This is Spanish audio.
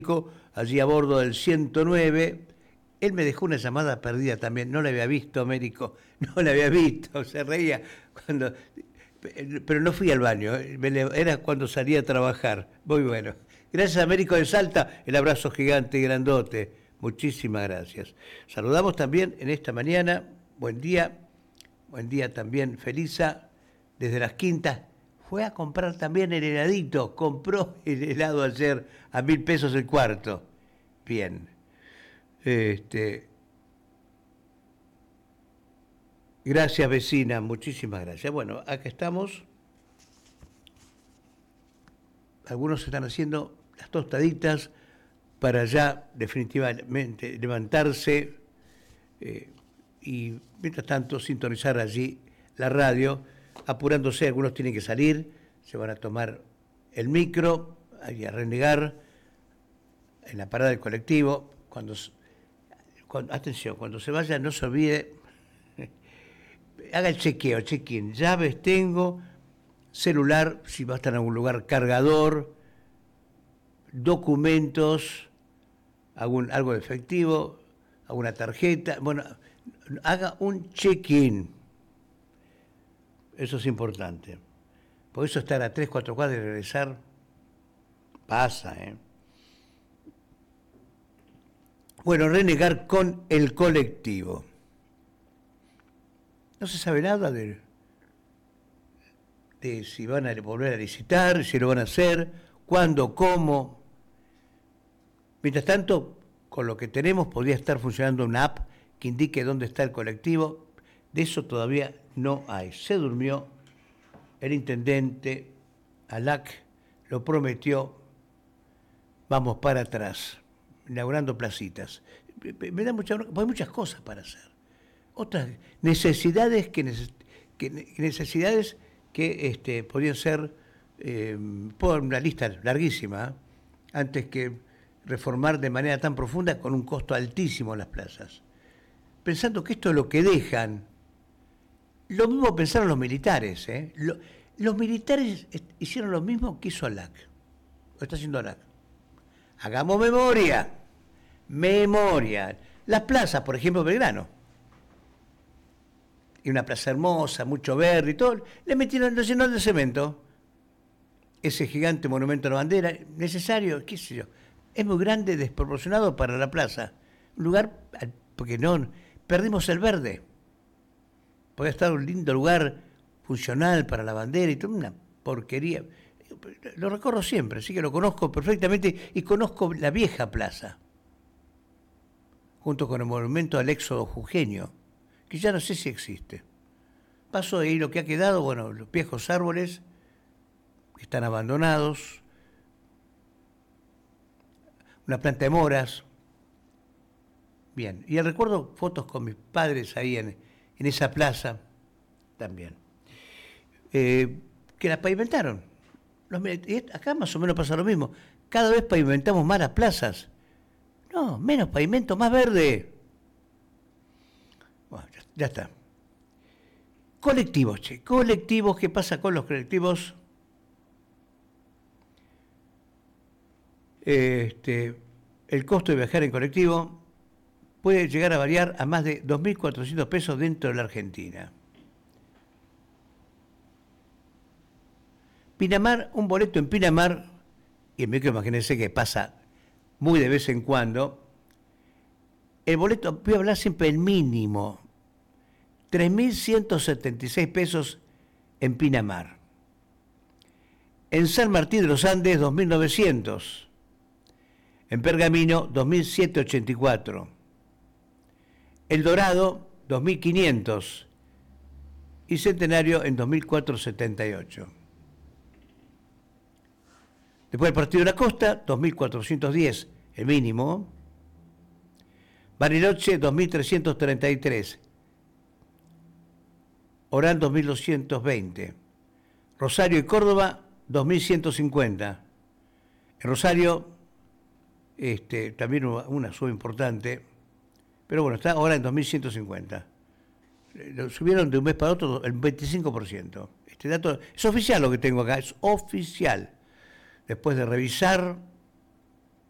allí a bordo del 109. Él me dejó una llamada perdida también, no la había visto, Américo, no la había visto, se reía cuando... Pero no fui al baño, era cuando salía a trabajar. Muy bueno. Gracias, Américo de Salta, el abrazo gigante y grandote. Muchísimas gracias. Saludamos también en esta mañana, buen día también, Felisa, desde Las Quintas. Fue a comprar también el heladito, compró el helado ayer a 1.000 pesos el cuarto. Bien. Gracias, vecina, muchísimas gracias. Bueno, acá estamos. Algunos están haciendo las tostaditas para ya definitivamente levantarse y mientras tanto sintonizar allí la radio, apurándose. Algunos tienen que salir, se van a tomar el micro, a renegar en la parada del colectivo. Atención, cuando se vaya no se olvide, haga el chequeo, check-in, llaves tengo, celular, si va a estar en algún lugar, cargador, documentos, algo de efectivo, alguna tarjeta. Bueno, haga un check-in. Eso es importante. Por eso estar a 3, 4 cuadras y regresar pasa, ¿eh? Bueno, renegar con el colectivo. No se sabe nada de si van a volver a licitar, si lo van a hacer, cuándo, cómo. Mientras tanto, con lo que tenemos podría estar funcionando una app que indique dónde está el colectivo. De eso todavía no hay. Se durmió el intendente, Alac lo prometió, vamos para atrás, inaugurando placitas. Me da mucha bronca, porque hay muchas cosas para hacer. Otras necesidades que podrían ser por una lista larguísima, antes que reformar de manera tan profunda con un costo altísimo las plazas. Pensando que esto es lo que dejan. Lo mismo pensaron los militares. Los militares hicieron lo mismo que hizo ALAC. Lo está haciendo ALAC. Hagamos memoria. Las plazas, por ejemplo, Belgrano. Y una plaza hermosa, mucho verde y todo. Le metieron, lo llenó de cemento. Ese gigante monumento a la bandera, necesario, qué sé yo. Es muy grande, desproporcionado para la plaza. Un lugar, porque no, perdimos el verde. Podría estar un lindo lugar funcional para la bandera y toda una porquería. Lo recorro siempre, así que lo conozco perfectamente y conozco la vieja plaza, junto con el monumento al éxodo jujeño, que ya no sé si existe. Paso ahí lo que ha quedado, bueno, los viejos árboles que están abandonados, una planta de moras. Bien, y recuerdo fotos con mis padres ahí en esa plaza también, que la pavimentaron. Acá más o menos pasa lo mismo. Cada vez pavimentamos más las plazas. No, menos pavimento, más verde. Bueno, ya está. Colectivos, colectivos, ¿qué pasa con los colectivos? El costo de viajar en colectivo puede llegar a variar a más de 2.400 pesos dentro de la Argentina. Pinamar, un boleto en Pinamar, y me quiero imagínense que pasa muy de vez en cuando, el boleto, voy a hablar siempre el mínimo, 3.176 pesos en Pinamar. En San Martín de los Andes, 2.900. En Pergamino, 2.784. El Dorado, 2.500. Y Centenario en 2.478. Después el Partido de la Costa, 2.410, el mínimo. Bariloche, 2.333. Orán, 2.220. Rosario y Córdoba, 2.150. En Rosario, también una suba importante, pero bueno, está ahora en 2.150. Lo subieron de un mes para otro el 25%. Este dato es oficial, lo que tengo acá, es oficial. Después de revisar